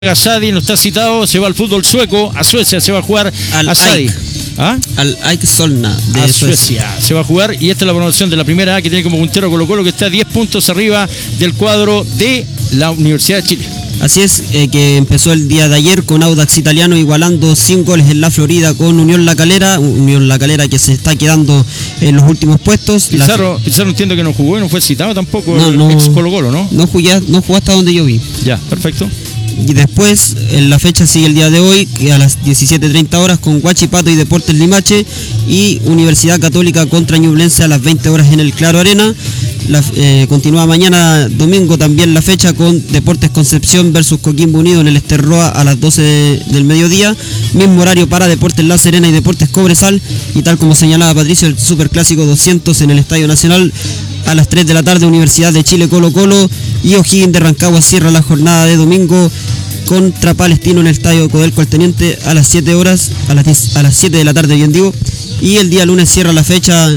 Sadi no está citado, se va al fútbol sueco, a Suecia se va a jugar a Sadi. ¿Ah? Al AIK Solna de Suecia se va a jugar, y esta es la promoción de la primera A, que tiene como puntero Colo Colo, que está 10 puntos arriba del cuadro de la Universidad de Chile. Así es, que empezó el día de ayer con Audax Italiano igualando 100 goles en la Florida con Unión La Calera que se está quedando en los últimos puestos. Pizarro entiendo que no jugó y no fue citado tampoco, no, ex Colo Colo, ¿no? No jugó hasta donde yo vi. Ya, perfecto. Y después, en la fecha sigue el día de hoy, que a las 17:30 horas con Huachipato y Deportes Limache, y Universidad Católica contra Ñublense a las 20 horas en el Claro Arena. Continúa mañana domingo también la fecha con Deportes Concepción versus Coquimbo Unido en el Esterroa a las 12 del mediodía. Mismo horario para Deportes La Serena y Deportes Cobresal, y tal como señalaba Patricio, el Superclásico 200 en el Estadio Nacional a las 3 de la tarde. Universidad de Chile Colo Colo y O'Higgins de Rancagua cierra la jornada de domingo contra Palestino en el Estadio Codelco Alteniente a las 7 horas, a las 7 de la tarde, bien digo. Y el día lunes se cierra la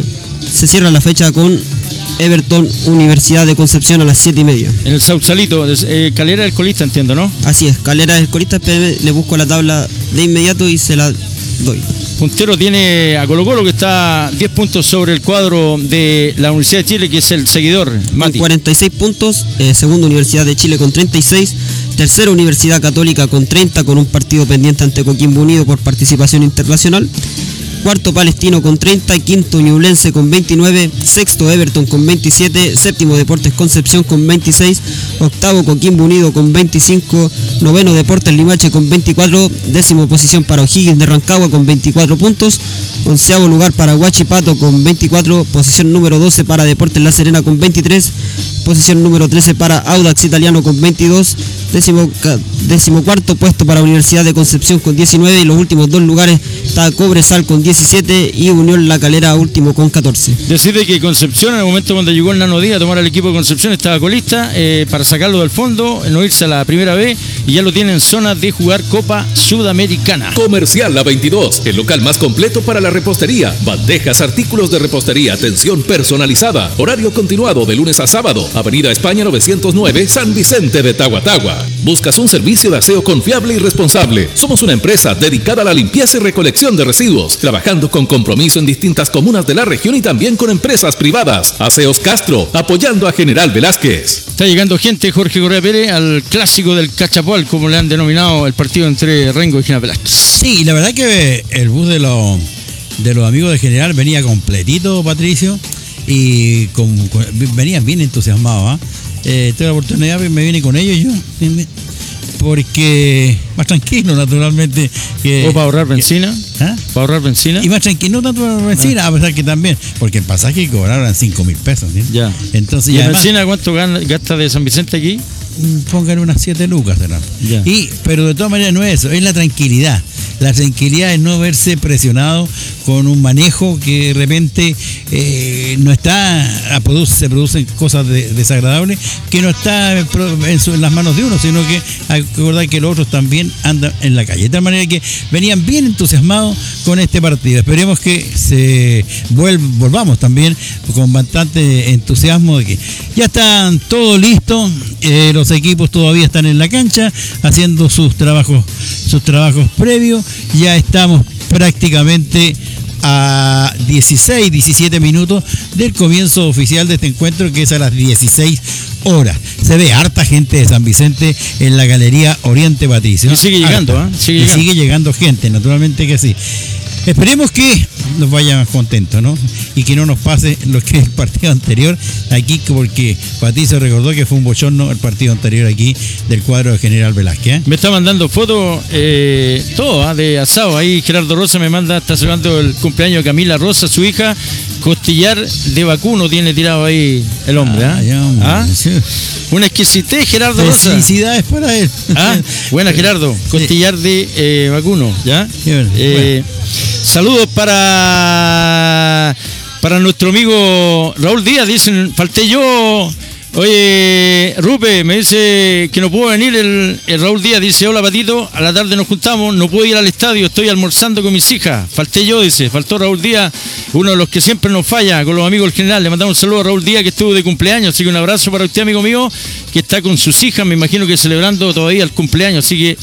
fecha con Everton Universidad de Concepción a las 7:30. En el Sausalito, Calera del colista, entiendo, ¿no? Así es, Calera del colista, le busco la tabla de inmediato y se la doy. Puntero tiene a Colo Colo, que está 10 puntos sobre el cuadro de la Universidad de Chile, que es el seguidor, Mati. Con 46 puntos, segundo Universidad de Chile con 36, tercera Universidad Católica con 30, con un partido pendiente ante Coquimbo Unido por participación internacional. Cuarto Palestino con 30, quinto Ñublense con 29, sexto Everton con 27, séptimo Deportes Concepción con 26, octavo Coquimbo Unido con 25, noveno Deportes Limache con 24, décimo posición para O'Higgins de Rancagua con 24 puntos, onceavo lugar para Huachipato con 24, posición número 12 para Deportes La Serena con 23, posición número 13 para Audax Italiano con 22, décimo cuarto puesto para Universidad de Concepción con 19, y los últimos dos lugares está Cobresal con 17 y Unión La Calera último con 14. Decide que Concepción, en el momento cuando llegó el Nano Díaz a tomar al equipo de Concepción, estaba colista para sacarlo del fondo, no irse a la primera B, y ya lo tiene en zona de jugar Copa Sudamericana. Comercial La 22, el local más completo para la repostería, bandejas, artículos de repostería, atención personalizada, horario continuado de lunes a sábado, Avenida España 909, San Vicente de Tahuatahua. ¿Buscas un servicio de aseo confiable y responsable? Somos una empresa dedicada a la limpieza y recolección de residuos, trabajando con compromiso en distintas comunas de la región y también con empresas privadas. Aseos Castro, apoyando a General Velázquez. Está llegando gente, Jorge Correa Pérez, al clásico del Cachapoal, como le han denominado el partido entre Rengo y General Velázquez. Sí, la verdad que el bus de los amigos de General venía completito, Patricio, y venían bien entusiasmados. Tuve la oportunidad, me vine con ellos yo, porque más tranquilo, naturalmente. ¿O para ahorrar benzina? ¿Ah? ¿Para ahorrar benzina? Y más tranquilo, no tanto para ahorrar benzina, a pesar que también, porque el pasaje cobraron 5.000 pesos. ¿sí? Ya. Entonces, ¿Y además, benzina cuánto gasta de San Vicente aquí? Pongan unas 7 lucas, ¿verdad? Pero de todas maneras no es eso, es la tranquilidad. La tranquilidad es no verse presionado con un manejo que de repente se producen cosas desagradables que no está en las manos de uno, sino que hay que recordar que los otros también andan en la calle. De tal manera que venían bien entusiasmados con este partido. Esperemos que volvamos también con bastante entusiasmo de que ya están todos listos, los equipos todavía están en la cancha haciendo sus trabajos previos. Ya estamos prácticamente a 17 minutos del comienzo oficial de este encuentro, que es a las 16 horas. Se ve harta gente de San Vicente en la Galería Oriente, Patricio. Y sigue llegando, sigue llegando gente, naturalmente que sí. Esperemos que nos vaya contentos, ¿no? Y que no nos pase lo que es el partido anterior aquí, porque Patricio recordó que fue un bochorno el partido anterior aquí del cuadro de General Velázquez. Me está mandando fotos, todo, de asado. Ahí Gerardo Rosa me manda, está celebrando el cumpleaños de Camila Rosa, su hija. Costillar de vacuno tiene tirado ahí el hombre. Sí. Una exquisitez, Gerardo Rosa. Felicidades para él. Buena, Gerardo. Costillar de vacuno, ¿ya? Bueno. Saludos para nuestro amigo Raúl Díaz. Dicen, falté yo Oye, Rupe, me dice que no pudo venir el Raúl Díaz, dice, hola Patito, a la tarde nos juntamos, no puedo ir al estadio, estoy almorzando con mis hijas, falté yo, dice, faltó Raúl Díaz, uno de los que siempre nos falla con los amigos del general. Le mandamos un saludo a Raúl Díaz, que estuvo de cumpleaños, así que un abrazo para usted, amigo mío, que está con sus hijas, me imagino que celebrando todavía el cumpleaños, así que